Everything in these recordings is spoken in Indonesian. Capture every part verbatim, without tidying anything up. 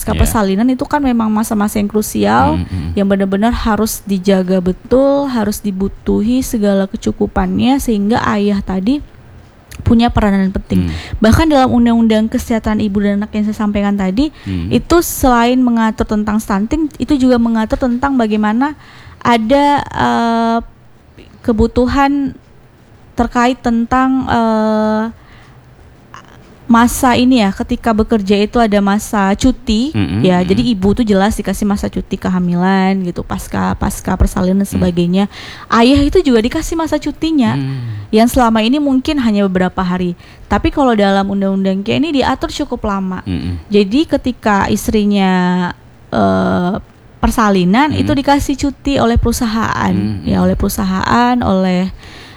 pasca Yeah. persalinan itu kan memang masa-masa yang krusial, Mm-mm. yang benar-benar harus dijaga betul, harus dibutuhi segala kecukupannya sehingga ayah tadi punya peranan penting. Hmm. Bahkan dalam undang-undang kesejahteraan ibu dan anak yang saya sampaikan tadi, Hmm. itu selain mengatur tentang stunting, itu juga mengatur tentang bagaimana ada uh, kebutuhan terkait tentang uh, masa ini ya, ketika bekerja itu ada masa cuti, Mm-mm, ya. mm-mm. Jadi ibu tuh jelas dikasih masa cuti kehamilan gitu, pasca pasca persalinan dan sebagainya. Ayah itu juga dikasih masa cutinya, Hmm. yang selama ini mungkin hanya beberapa hari. Tapi kalau dalam undang-undang kayak ini diatur cukup lama. Mm-mm. Jadi ketika istrinya uh, persalinan Hmm. itu dikasih cuti oleh perusahaan, Hmm. ya oleh perusahaan, oleh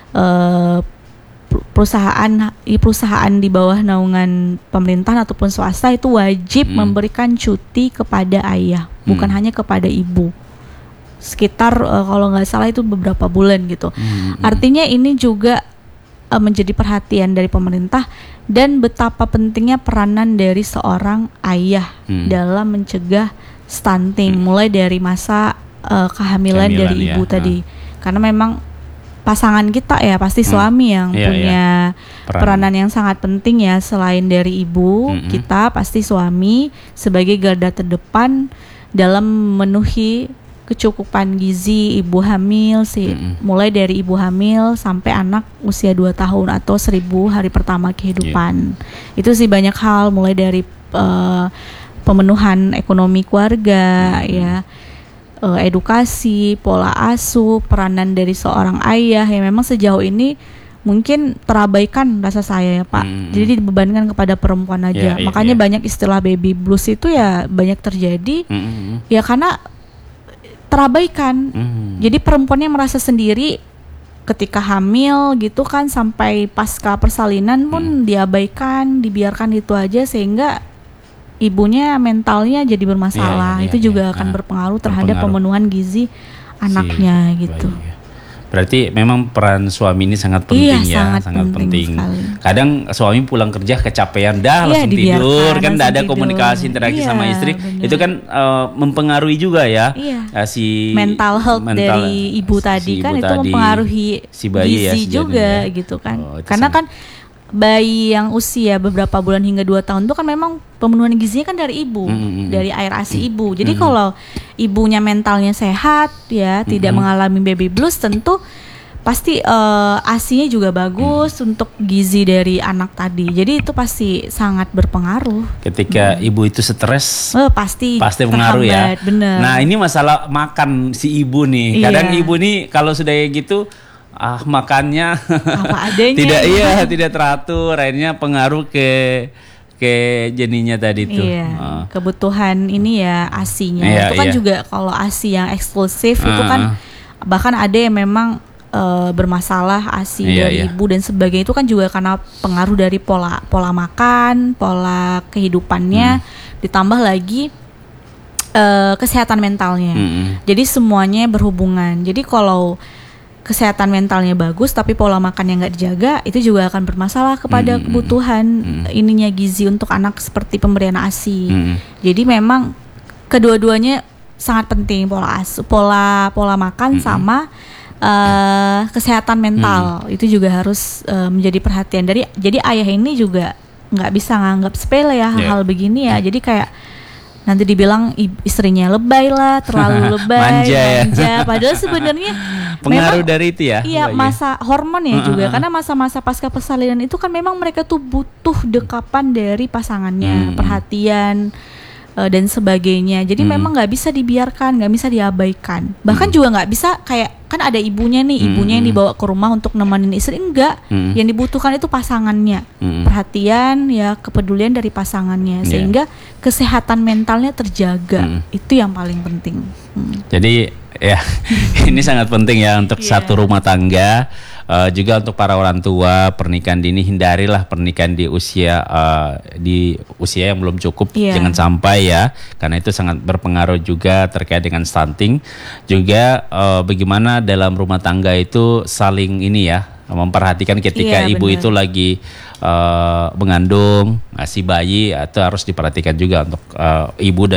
uh, perusahaan perusahaan di bawah naungan pemerintahan ataupun swasta itu wajib Hmm. memberikan cuti kepada ayah, bukan Hmm. hanya kepada ibu. Sekitar uh, kalau nggak salah itu beberapa bulan gitu. Hmm. Artinya ini juga uh, menjadi perhatian dari pemerintah dan betapa pentingnya peranan dari seorang ayah Hmm. dalam mencegah stunting, Hmm. mulai dari masa uh, kehamilan Kehamilan, dari ya. ibu tadi. Karena memang pasangan kita ya pasti Hmm. suami yang Iya, punya Peran. peranan yang sangat penting ya, selain dari ibu. Mm-mm. Kita pasti suami sebagai garda terdepan dalam memenuhi kecukupan gizi ibu hamil sih, Mm-mm. mulai dari ibu hamil sampai anak usia dua tahun atau seribu hari pertama kehidupan. Itu sih banyak hal, mulai dari uh, pemenuhan ekonomi keluarga, Mm-mm. ya, uh, edukasi, pola asuh, peranan dari seorang ayah yang memang sejauh ini mungkin terabaikan rasa saya ya Pak. Hmm. Jadi dibebankan kepada perempuan aja. Ya, iya, Makanya iya. banyak istilah baby blues itu ya banyak terjadi Mm-mm. ya karena terabaikan. Mm. Jadi perempuannya merasa sendiri ketika hamil gitu kan, sampai pasca persalinan pun diabaikan, dibiarkan itu aja sehingga ibunya mentalnya jadi bermasalah. Iya, iya, Itu iya, juga iya. akan Ah, berpengaruh terhadap berpengaruh. pemenuhan gizi anaknya gitu. Bayi. Berarti memang peran suami ini sangat Iya, penting ya, sangat sangat penting penting. sekali. Kadang suami pulang kerja kecapean, dah Iya, langsung dibiarkan, tidur, kan tidak ada langsung tidur. komunikasi interaksi Iya, sama istri. benar. Itu kan eh, mempengaruhi juga ya, Iya. eh, si Mental health mental- dari ibu si tadi ibu kan itu tadi, mempengaruhi si bayi ya, gizi si juga janin ya. gitu kan. Oh, itu Karena sangat- kan bayi yang usia beberapa bulan hingga dua tahun itu kan memang pemenuhan gizinya kan dari ibu, Mm, mm, mm. dari air ASI ibu. Jadi Mm. kalau ibunya mentalnya sehat ya, tidak Mm-mm. mengalami baby blues, tentu pasti eh, ASINya juga bagus untuk gizi dari anak tadi. Jadi itu pasti sangat berpengaruh. ketika ibu itu stres, Eh, pasti pasti pengaruh ya. terhambat, bener. Nah ini masalah makan si ibu nih. Kadang Iya. ibu nih kalau sudah kayak gitu, ah makannya Apa adanya. tidak iya tidak teratur, akhirnya pengaruh ke ke janinnya tadi tuh. Iya, Ah. kebutuhan ini ya ASINya. Iya, Itu kan iya. juga kalau ASI yang eksklusif itu Ah, kan ah. bahkan ada yang memang eh, bermasalah ASI Iya, dari iya. ibu dan sebagainya, itu kan juga karena pengaruh dari pola pola makan, pola kehidupannya, Hmm. ditambah lagi eh, kesehatan mentalnya. Mm-mm. Jadi semuanya berhubungan. Jadi kalau kesehatan mentalnya bagus tapi pola makannya nggak dijaga, itu juga akan bermasalah kepada Mm-mm. kebutuhan Mm-mm. ininya gizi untuk anak seperti pemberian ASI. Mm-mm. Jadi memang kedua-duanya sangat penting, pola asuh, pola pola makan Mm-mm. sama eh, kesehatan mental itu juga harus eh, menjadi perhatian dari. Jadi ayah ini juga nggak bisa nganggap sepele ya hal-hal begini ya. Jadi kayak nanti dibilang i- istrinya lebay lah, terlalu lebay, Manja ya. manja. Padahal sebenarnya Pengaruh memang- dari itu ya. Iya, Mbak, ya? masa hormon ya juga, Uh-uh. karena masa-masa pasca persalinan itu kan memang mereka tuh butuh dekapan dari pasangannya, Hmm. perhatian eh, dan sebagainya. Jadi Hmm. memang nggak bisa dibiarkan, nggak bisa diabaikan. Bahkan Hmm. juga nggak bisa kayak kan ada ibunya nih, ibunya yang Hmm. dibawa ke rumah untuk nemenin istri, enggak. Hmm. Yang dibutuhkan itu pasangannya, Mm-mm. perhatian ya, kepedulian dari pasangannya, Iya. sehingga kesehatan mentalnya terjaga. Hmm. Itu yang paling penting. Hmm. Jadi ya ini sangat penting ya untuk Iya. satu rumah tangga. Eh, juga untuk para orang tua, pernikahan dini, hindarilah pernikahan di usia eh, di usia yang belum cukup. Iya. Jangan sampai ya, karena itu sangat berpengaruh juga terkait dengan stunting. Juga eh, bagaimana dalam rumah tangga itu saling ini ya, memperhatikan ketika Iya, ibu benar. itu lagi eh, mengandung, ngasih bayi, atau harus diperhatikan juga untuk eh, ibu dan